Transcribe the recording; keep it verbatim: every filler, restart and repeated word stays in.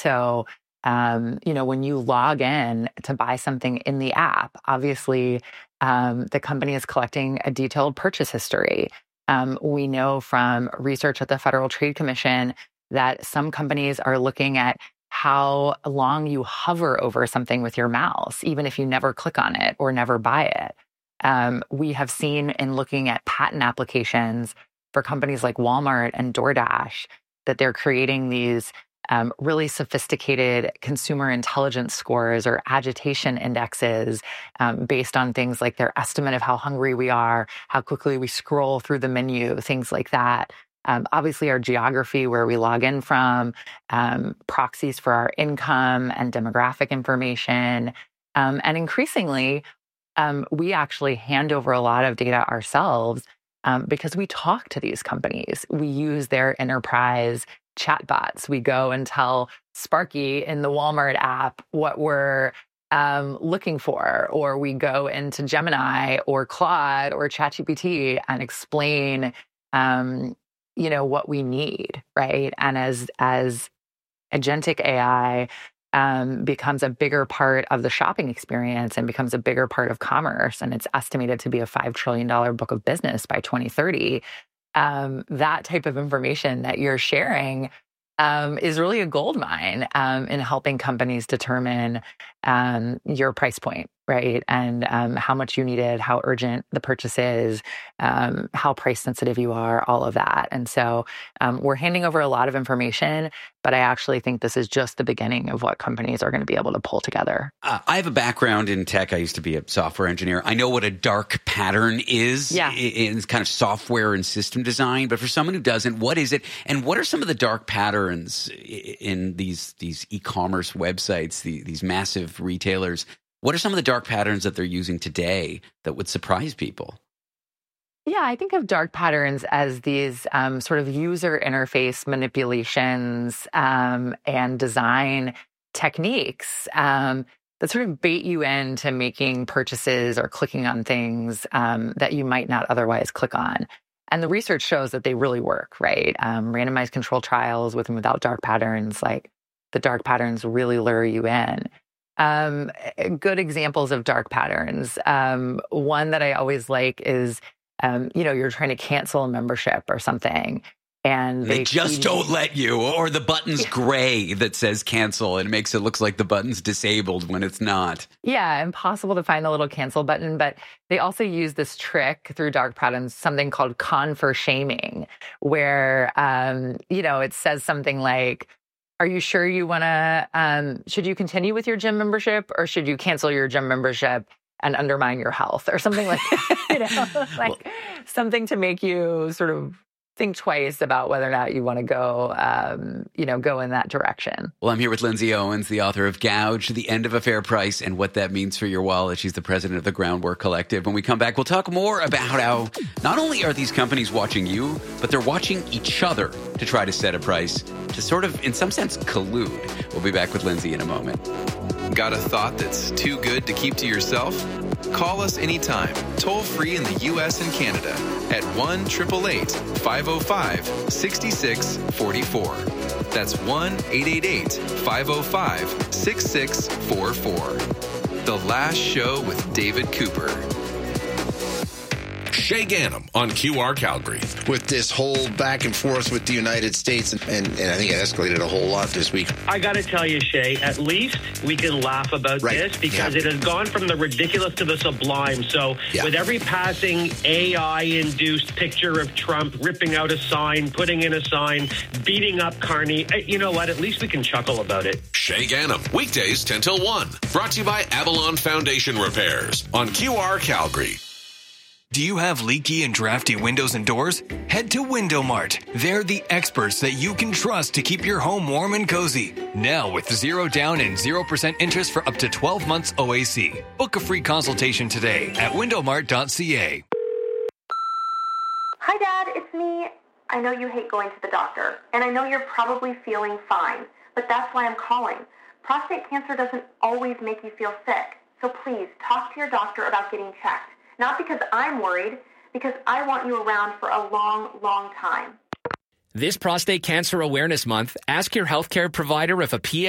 So, um, you know, when you log in to buy something in the app, obviously um, the company is collecting a detailed purchase history. Um, we know from research at the Federal Trade Commission that some companies are looking at how long you hover over something with your mouse, even if you never click on it or never buy it. Um, we have seen in looking at patent applications for companies like Walmart and DoorDash that they're creating these um, really sophisticated consumer intelligence scores or agitation indexes um, based on things like their estimate of how hungry we are, how quickly we scroll through the menu, things like that. Um, obviously, our geography, where we log in from, um, proxies for our income and demographic information. Um, and increasingly, um, we actually hand over a lot of data ourselves um, because we talk to these companies. We use their enterprise chatbots. We go and tell Sparky in the Walmart app what we're um, looking for, or we go into Gemini or Claude or ChatGPT and explain um, you know, what we need, right? And as as agentic A I um, becomes a bigger part of the shopping experience and becomes a bigger part of commerce, and it's estimated to be a five trillion dollars book of business by twenty thirty, um, that type of information that you're sharing um, is really a gold mine um, in helping companies determine um, your price point, right? And um, how much you needed, how urgent the purchase is, um, how price sensitive you are, all of that. And so um, we're handing over a lot of information, but I actually think this is just the beginning of what companies are going to be able to pull together. Uh, I have a background in tech. I used to be a software engineer. I know what a dark pattern is yeah. in, in kind of software and system design. But for someone who doesn't, what is it? And what are some of the dark patterns in these these e-commerce websites, the, these massive retailers? What are some of the dark patterns that they're using today that would surprise people? Yeah, I think of dark patterns as these um, sort of user interface manipulations um, and design techniques um, that sort of bait you into making purchases or clicking on things um, that you might not otherwise click on. And the research shows that they really work, right? Um, randomized control trials with and without dark patterns, like the dark patterns really lure you in. Um, good examples of dark patterns. Um, one that I always like is, um, you know, you're trying to cancel a membership or something, and they, they just don't let you, or the button's yeah. gray that says cancel, and it makes it look like the button's disabled when it's not. Yeah, impossible to find the little cancel button. But they also use this trick through dark patterns, something called con for shaming, where, um, you know, it says something like, are you sure you want to, um, should you continue with your gym membership, or should you cancel your gym membership and undermine your health, or something like that, you know, like well, something to make you sort of think twice about whether or not you want to go, um, you know, go in that direction. Well, I'm here with Lindsay Owens, the author of Gouge, The End of a Fair Price, and what that means for your wallet. She's the president of the Groundwork Collective. When we come back, we'll talk more about how not only are these companies watching you, but they're watching each other to try to set a price, to sort of, in some sense, collude. We'll be back with Lindsay in a moment. Got a thought that's too good to keep to yourself? Call us anytime, toll free in the U S and Canada at one eight eight eight, five oh five, six six four four. That's one eight eight eight, five oh five, six six four four. The Last Show with David Cooper. Shay Ganem on Q R Calgary. With this whole back and forth with the United States, and, and, and I think it escalated a whole lot this week. I got to tell you, Shay, at least we can laugh about right. this because yeah. it has gone from the ridiculous to the sublime. So yeah. with every passing A I-induced picture of Trump ripping out a sign, putting in a sign, beating up Carney, you know what? At least we can chuckle about it. Shay Ganem, weekdays ten till one. Brought to you by Avalon Foundation Repairs on Q R Calgary. Do you have leaky and drafty windows and doors? Head to Window Mart. They're the experts that you can trust to keep your home warm and cozy. Now with zero down and zero percent interest for up to twelve months O A C. Book a free consultation today at window mart dot c a. Hi, Dad. It's me. I know you hate going to the doctor, and I know you're probably feeling fine, but that's why I'm calling. Prostate cancer doesn't always make you feel sick, so please talk to your doctor about getting checked. Not because I'm worried, because I want you around for a long, long time. This Prostate Cancer Awareness Month, ask your healthcare provider if a P